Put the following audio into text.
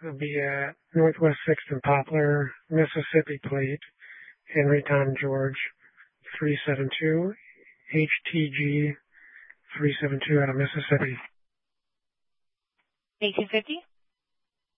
It'll be at Northwest 6th and Poplar, Mississippi plate, Henry Tom George 372, HTG 372 out of Mississippi. 1850.